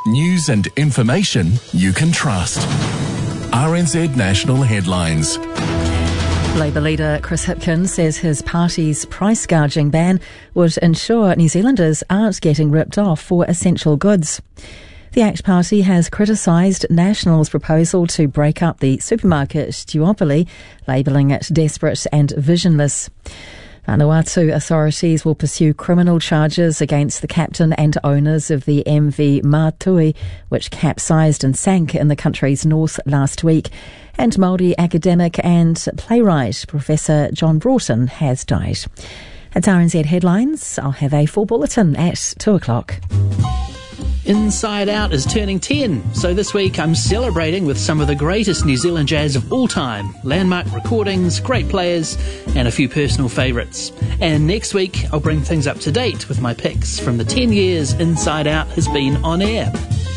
News and information you can trust. RNZ National Headlines. Labour leader Chris Hipkins says his party's price gouging ban would ensure New Zealanders aren't getting ripped off for essential goods. The ACT Party has criticised National's proposal to break up the supermarket duopoly, labelling it desperate and visionless. Vanuatu authorities will pursue criminal charges against the captain and owners of the MV Mātui, which capsized and sank in the country's north last week. And Māori academic and playwright Professor John Broughton has died. That's RNZ Headlines. I'll have a full bulletin at 2:00. Inside Out is turning 10, so this week I'm celebrating with some of the greatest New Zealand jazz of all time, landmark recordings, great players, and a few personal favourites. And next week I'll bring things up to date with my picks from the 10 years Inside Out has been on air.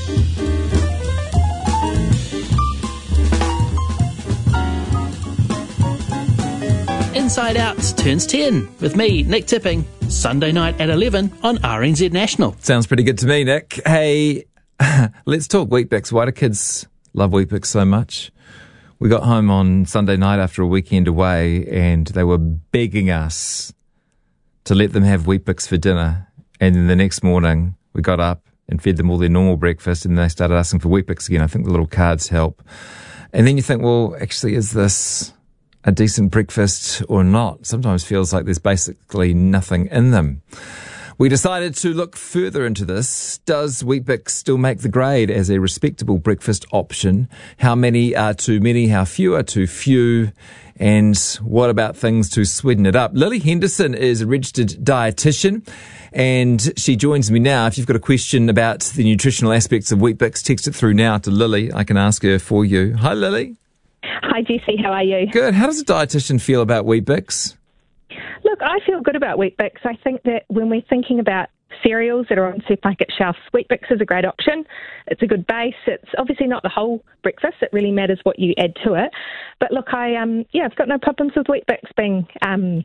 Inside Out turns 10 with me, Nick Tipping, Sunday night at 11 on RNZ National. Sounds pretty good to me, Nick. Hey, let's talk Weet-Bix. Why do kids love Weet-Bix so much? We got home on Sunday night after a weekend away and they were begging us to let them have Weet-Bix for dinner. And then the next morning we got up and fed them all their normal breakfast and they started asking for Weet-Bix again. I think the little cards help. And then you think, well, actually, is this a decent breakfast or not? Sometimes feels like there's basically nothing in them. We decided to look further into this. Does Weet-Bix still make the grade as a respectable breakfast option? How many are too many? How few are too few? And what about things to sweeten it up? Lily Henderson is a registered dietitian and she joins me now. If you've got a question about the nutritional aspects of Weet-Bix, text it through now to Lily. I can ask her for you. Hi, Lily. Hi, Jesse. How are you? Good. How does a dietitian feel about Weet-Bix? Look, I feel good about Weet-Bix. I think that when we're thinking about cereals that are on supermarket shelves, Weet-Bix is a great option. It's a good base. It's obviously not the whole breakfast. It really matters what you add to it. But look, I've got no problems with Weet-Bix being, on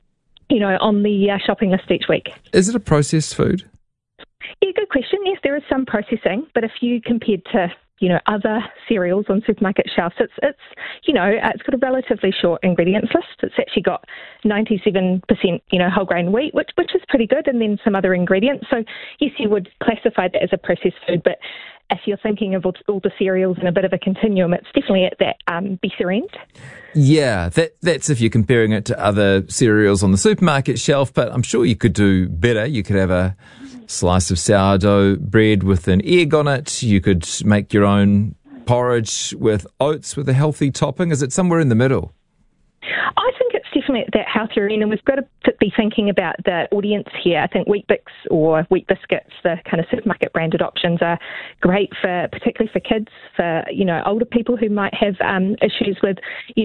the shopping list each week. Is it a processed food? Yeah, good question. Yes, there is some processing, but if you compared to other cereals on supermarket shelves, it's got a relatively short ingredients list. It's actually got 97%, whole grain wheat, which is pretty good, and then some other ingredients. So yes, you would classify that as a processed food, but if you're thinking of all the cereals in a bit of a continuum, it's definitely at that better end. Yeah, that's if you're comparing it to other cereals on the supermarket shelf, but I'm sure you could do better. You could have a slice of sourdough bread with an egg on it. You could make your own porridge with oats with a healthy topping. Is it somewhere in the middle? I think it's definitely at that healthier end, and we've got to be thinking about the audience here. I think Weet-Bix or Wheat Biscuits, the kind of supermarket branded options, are great particularly for kids, for older people who might have issues with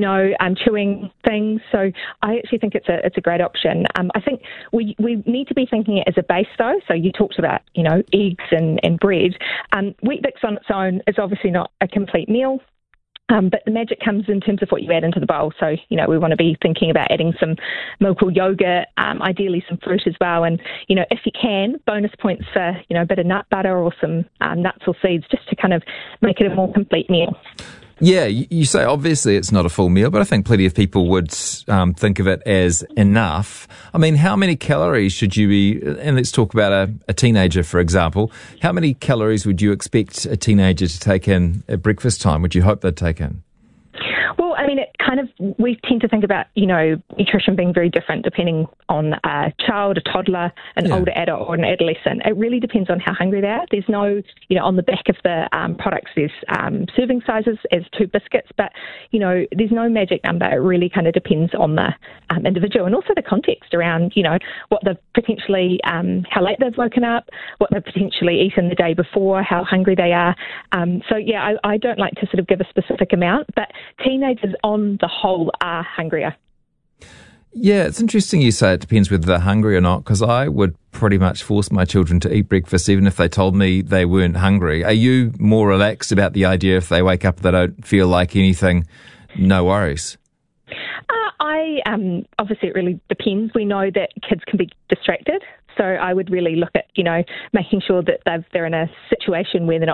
chewing things. So I actually think it's a great option. I think we need to be thinking it as a base though. So you talked about eggs and bread. Weet-Bix on its own is obviously not a complete meal. But the magic comes in terms of what you add into the bowl. So, we want to be thinking about adding some milk or yogurt, ideally some fruit as well. And, if you can, bonus points for, a bit of nut butter or some nuts or seeds just to kind of make it a more complete meal. Yeah, you say obviously it's not a full meal, but I think plenty of people would think of it as enough. I mean, how many calories should you be, and let's talk about a teenager, for example. How many calories would you expect a teenager to take in at breakfast time? Would you hope they'd take in? Well, I mean, we tend to think about, nutrition being very different depending on a child, a toddler, an older adult or an adolescent. It really depends on how hungry they are. There's no, on the back of the products, there's serving sizes as 2 biscuits, but, there's no magic number. It really kind of depends on the individual and also the context around, what they've potentially, how late they've woken up, what they've potentially eaten the day before, how hungry they are. I don't like to sort of give a specific amount, but teenagers on the whole are hungrier. Yeah, it's interesting you say it depends whether they're hungry or not, because I would pretty much force my children to eat breakfast even if they told me they weren't hungry. Are you more relaxed about the idea if they wake up and they don't feel like anything, no worries? Obviously it really depends. We know that kids can be distracted. So I would really look at, making sure that they're in a situation where they're not